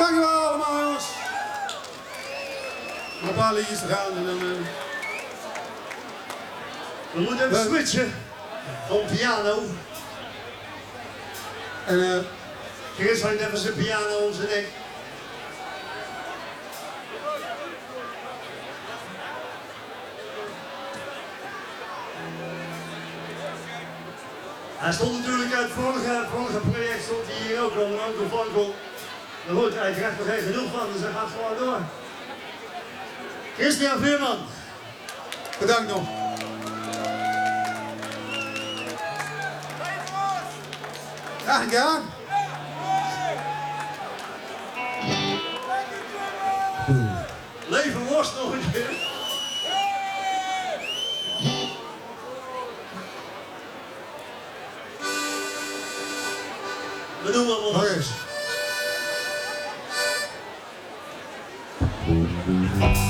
Dankjewel allemaal jongens. Nog een paar liedjes te gaan en dan... We moeten even switchen van piano. En Chris hangt even zijn piano om zijn nek. Hij stond natuurlijk uit het vorige project, stond hij hier ook al, een Uncle Funkel. Daar hoort hij krijgt er geen genoeg van, dus hij gaat gewoon door. Christian Veerman. bedankt nog. Graag gedaan. Leven worst nog een keer. We doen wat Nog eens.